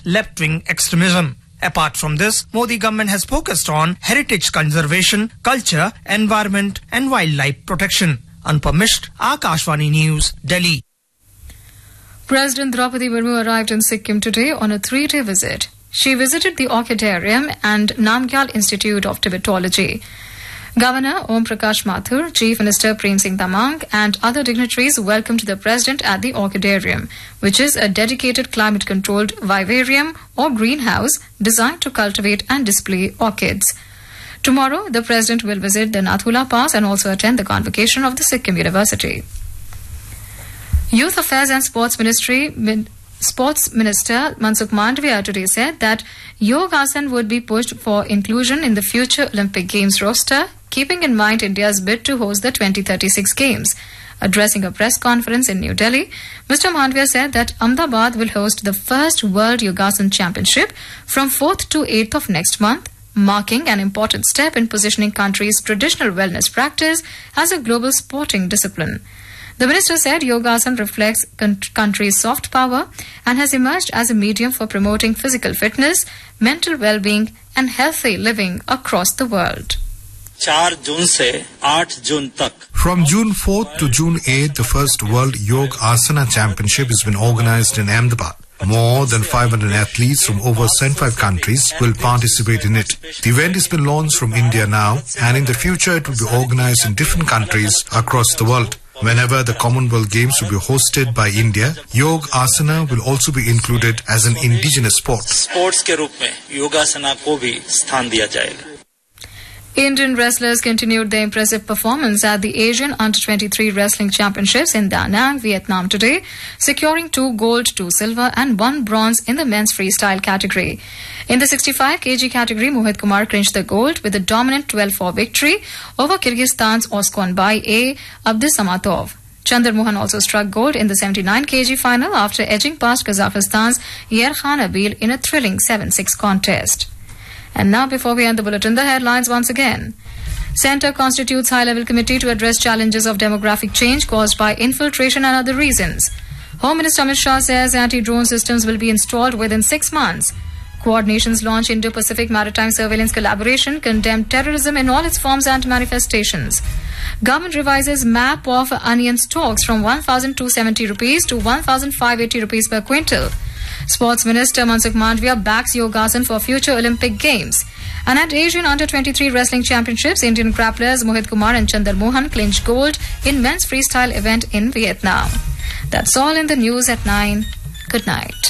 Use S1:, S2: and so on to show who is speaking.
S1: left-wing extremism. Apart from this, Modi government has focused on heritage conservation, culture, environment and wildlife protection. Anupam Mishra, Akashvani News, Delhi.
S2: President Draupadi Murmu arrived in Sikkim today on a 3-day visit. She visited the Orchidarium and Namgyal Institute of Tibetology. Governor Om Prakash Mathur, Chief Minister Prem Singh Tamang and other dignitaries welcomed the President at the Orchidarium, which is a dedicated climate-controlled vivarium or greenhouse designed to cultivate and display orchids. Tomorrow, the President will visit the Nathula Pass and also attend the convocation of the Sikkim University. Youth Affairs and Sports Minister Mansukh Mandavia today said that Yogasan would be pushed for inclusion in the future Olympic Games roster, keeping in mind India's bid to host the 2036 Games. Addressing a press conference in New Delhi, Mr. Mandavia said that Ahmedabad will host the first World Yogasan Championship from 4th to 8th of next month, marking an important step in positioning country's traditional wellness practice as a global sporting discipline. The minister said Yogasan reflects country's soft power and has emerged as a medium for promoting physical fitness, mental well-being and healthy living across the world.
S3: From June 4th to June 8th, the first World Yoga Asana Championship has been organized in Ahmedabad. More than 500 athletes from over 75 countries will participate in it. The event has been launched from India now, and in the future it will be organized in different countries across the world. Whenever the Commonwealth Games will be hosted by India, Yoga Asana will also be included as an indigenous sport.
S2: Indian wrestlers continued their impressive performance at the Asian Under-23 Wrestling Championships in Da Nang, Vietnam today, securing 2 gold, 2 silver and 1 bronze in the men's freestyle category. In the 65 kg category, Mohit Kumar clinched the gold with a dominant 12-4 victory over Kyrgyzstan's Oskonbay A. Abdusamatov. Chandar Mohan also struck gold in the 79 kg final after edging past Kazakhstan's Yerkhan Abil in a thrilling 7-6 contest. And now, before we end the bulletin, the headlines once again. Centre constitutes high-level committee to address challenges of demographic change caused by infiltration and other reasons. Home Minister Amit Shah says anti-drone systems will be installed within 6 months. Quad nations launch Indo-Pacific Maritime Surveillance Collaboration, condemned terrorism in all its forms and manifestations. Government revises map of onion stocks from 1,270 rupees to 1,580 rupees per quintal. Sports Minister Mansukh Mandavia backs Yogasan for future Olympic Games. And at Asian Under-23 Wrestling Championships, Indian grapplers Mohit Kumar and Chandar Mohan clinched gold in men's freestyle event in Vietnam. That's all in the news at 9. Good night.